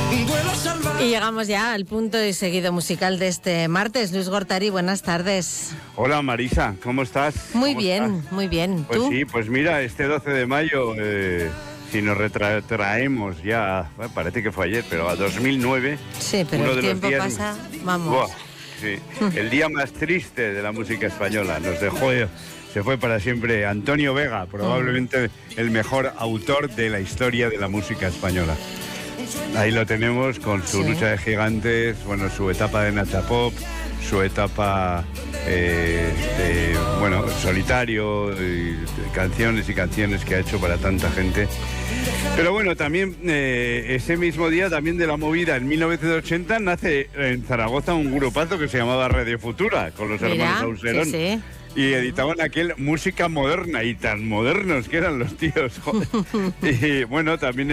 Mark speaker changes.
Speaker 1: Y llegamos ya al punto y seguido musical de este martes. Luis Gortari, buenas tardes.
Speaker 2: Hola Marisa, ¿cómo estás?
Speaker 1: Muy bien, muy bien.
Speaker 2: Pues
Speaker 1: ¿Tú?
Speaker 2: sí, pues mira, este 12 de mayo, si nos retraemos ya, bueno, parece que fue ayer, pero a 2009.
Speaker 1: Sí, pero
Speaker 2: uno
Speaker 1: el
Speaker 2: de los
Speaker 1: tiempo
Speaker 2: días,
Speaker 1: pasa, vamos.
Speaker 2: ¡buah! Sí, el día más triste de la música española. Nos dejó, se fue para siempre Antonio Vega, probablemente el mejor autor de la historia de la música española. Ahí lo tenemos con su lucha de gigantes, bueno, su etapa de Nachapop, su etapa solitario, y canciones y canciones que ha hecho para tanta gente. Pero bueno, también ese mismo día, también de la movida, en 1980, nace en Zaragoza un grupazo que se llamaba Radio Futura, con los hermanos Auserón.
Speaker 1: Sí.
Speaker 2: Y editaban aquel música moderna, y tan modernos que eran los tíos. Y bueno, también